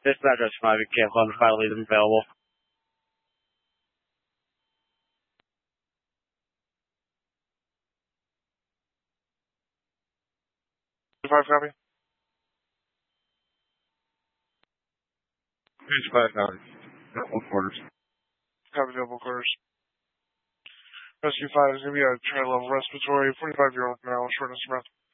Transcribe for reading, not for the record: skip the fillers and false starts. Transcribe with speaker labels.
Speaker 1: This address 5 at Camp on file isn't available.
Speaker 2: Copy.
Speaker 3: Page 5 copy. Double quarters.
Speaker 2: Copy double quarters. Rescue 5 is going to be a trial of respiratory, 45-year-old male, shortness of breath.